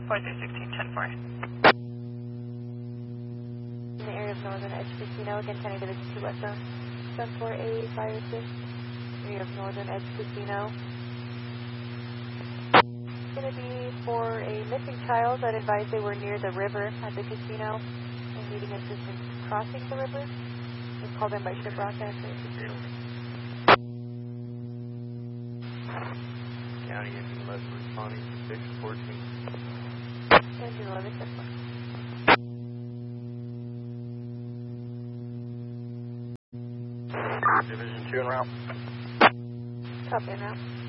4316, 10-4. In the area of Northern Edge Casino, again, 10 Division 2 westbound. 74A, fire assist. Area of Northern Edge Casino. It's going to be for a missing child that advised they were near the river at the casino and needing assistance crossing the river. It's called in by Shiprock, actually. County Engine 11 responding to 614. Engine 11, 10-4. Division 2 en route. Copy en route.